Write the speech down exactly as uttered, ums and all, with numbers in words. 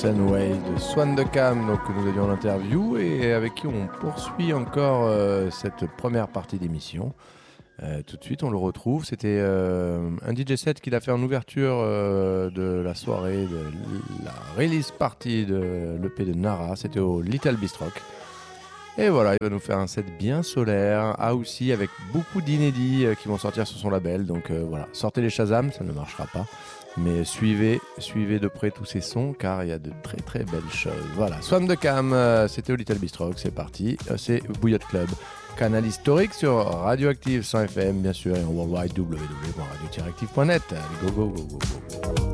Sunway de Swan de Cam, donc, que nous avions en interview et avec qui on poursuit encore euh, cette première partie d'émission. Euh, tout de suite, on le retrouve. C'était euh, un D J set qu'il a fait en ouverture euh, de la soirée, de la release party de l'E P de Nara. C'était au Little Bistrock. Et voilà, il va nous faire un set bien solaire, housey, avec beaucoup d'inédits euh, qui vont sortir sur son label. Donc euh, voilà, sortez les Shazam, ça ne marchera pas. Mais suivez, suivez de près tous ces sons, car il y a de très très belles choses. Voilà, Swan de Cam, euh, c'était au Little Bistrock, c'est parti. Euh, c'est Bouillotte Club, canal historique sur Radioactive cent F M, bien sûr, et en worldwide w w w point radio tiret active point net. Allez, go, go, go, go, go.